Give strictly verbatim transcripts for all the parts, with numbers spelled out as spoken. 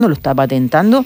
lo está patentando.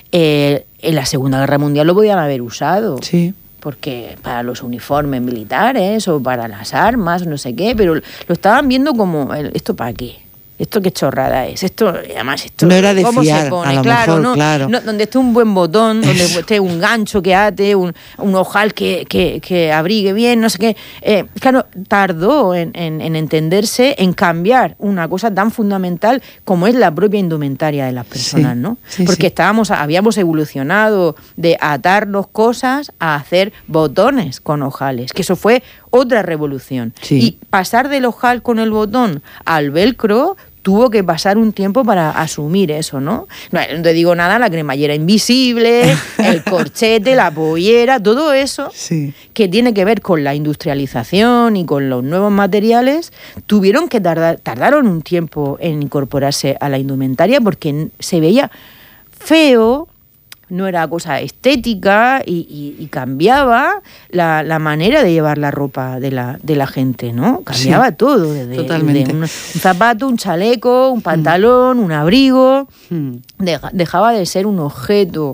Eh, en la Segunda Guerra Mundial lo podían haber usado. Sí. Porque para los uniformes militares o para las armas, no sé qué, pero lo estaban viendo como, ¿esto para qué? ¿Esto qué chorrada es? Esto, además, esto no era de ¿cómo fiar, se pone? a lo Claro, mejor, ¿no? claro. No, donde esté un buen botón, donde esté un gancho que ate, un, un ojal que, que, que abrigue bien, no sé qué. Eh, claro, tardó en, en, en entenderse, en cambiar una cosa tan fundamental como es la propia indumentaria de las personas, sí, ¿no? Sí, Porque sí. estábamos, habíamos evolucionado de atarnos cosas a hacer botones con ojales, que eso fue otra revolución. Sí. Y pasar del ojal con el botón al velcro tuvo que pasar un tiempo para asumir eso, ¿no? No, no te digo nada, la cremallera invisible, el corchete, la pollera, todo eso sí. que tiene que ver con la industrialización y con los nuevos materiales, tuvieron que tardar, tardaron un tiempo en incorporarse a la indumentaria porque se veía feo, no era cosa estética y, y, y cambiaba la, la manera de llevar la ropa de la, de la gente, ¿no? Cambiaba sí, todo, desde, desde un, un zapato, un chaleco, un pantalón, mm. un abrigo. Mm. De, dejaba de ser un objeto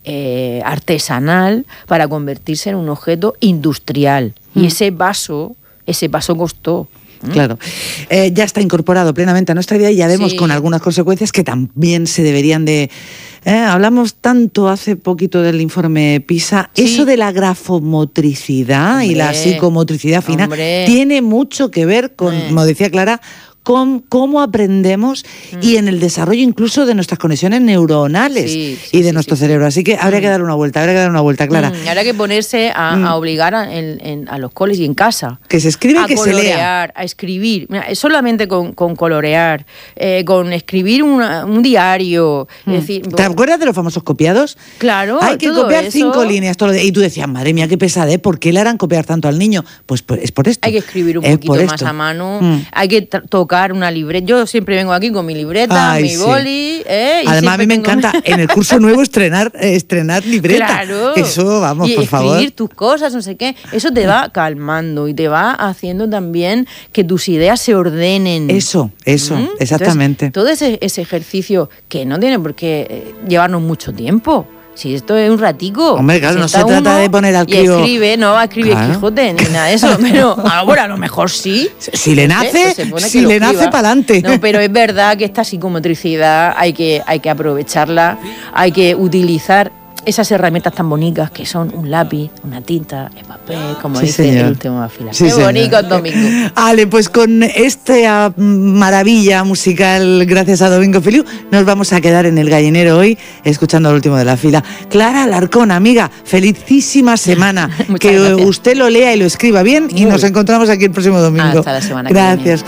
eh, artesanal para convertirse en un objeto industrial. Mm. Y ese paso, ese paso costó. Claro, eh, ya está incorporado plenamente a nuestra vida y ya vemos sí. con algunas consecuencias que también se deberían de... Eh, hablamos tanto hace poquito del informe PISA, sí. eso de la grafomotricidad Hombre. y la psicomotricidad fina Hombre. tiene mucho que ver con, Hombre. como decía Clara, con cómo aprendemos mm. y en el desarrollo incluso de nuestras conexiones neuronales sí, sí, y de sí, nuestro sí, cerebro. sí. Así que habría que dar una vuelta, habría que dar una vuelta, Clara. Mm, habrá que ponerse a, mm. a obligar a, en, en, a los coles y en casa. Que se escribe y que colorear, se lea. A escribir. Mira, solamente con, con colorear, eh, con escribir una, un diario. Mm. Es decir, ¿Te acuerdas de los famosos copiados? Claro. Hay que todo copiar eso. cinco líneas. Todo lo de, y tú decías, madre mía, qué pesadez, ¿por qué le harán copiar tanto al niño? Pues, pues es por esto. Hay que escribir un es poquito más a mano. Mm. Hay que t- tocar una libreta. Yo siempre vengo aquí con mi libreta, Ay, mi sí. boli. ¿eh? Y Además, a mí me tengo... encanta en el curso nuevo estrenar, eh, estrenar libreta. Claro. Eso, vamos, y por favor. escribir tus cosas, no sé qué. Eso te va calmando y te va haciendo también que tus ideas se ordenen. Eso, eso, ¿Mm? exactamente. Entonces, todo ese, ese ejercicio que no tiene por qué eh, llevarnos mucho tiempo. Si esto es un ratico. Hombre, claro, no se trata de poner al crío... Y escribe, no va a escribir claro. Quijote ni nada de eso, pero ahora a lo mejor sí. Si le nace, pues si le nace para adelante. No, pero es verdad que esta psicomotricidad hay que, hay que aprovecharla, hay que utilizar esas herramientas tan bonitas que son un lápiz, una tinta, el papel, como sí, dice señor. el último fila. Sí, Qué señor. bonito, Domingo. Ale, pues con esta maravilla musical, gracias a Domingo Feliu, nos vamos a quedar en el gallinero hoy, escuchando al último de la fila. Clara Alarcón, amiga, felicísima semana. Que gracias. Usted lo lea y lo escriba bien y Muy nos bien. encontramos aquí el próximo domingo. Hasta la semana gracias, que viene.